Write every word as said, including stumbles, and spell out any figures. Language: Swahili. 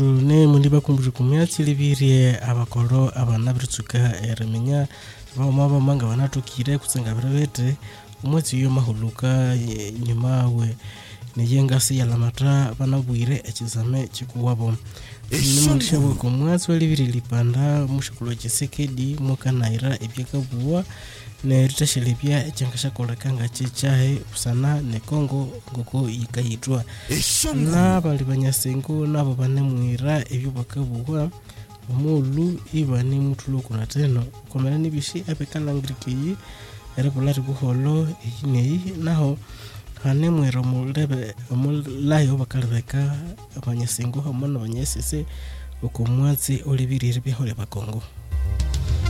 tune muliba kumbukumya chilibirie abakoro abana biritsuka ereminya bama bamanga banatukire kutsenga birabete umwezi yo mahuluka nyuma we niyenga si yalamata banabwire ekizame kikuwabo nimundisha bwo mwezi walibiri lipanda mushikulo chisekedi mukanaira ebyakabuwa ne ritashilipya echankasha kolekanga chichahe usana ne Kongo ngoko yikayitwa na bali banyasengo nabo banemwira ebyo bakabuwa omulu ibani mutulo kuna teno komera nibishi abekalangiriki erabulati kuholo ineyi naho hanemwira mulebe omulayo bakaleka abanyasengo hamwe n'abanyesese uko mwanzi olibirire bihole bakongo.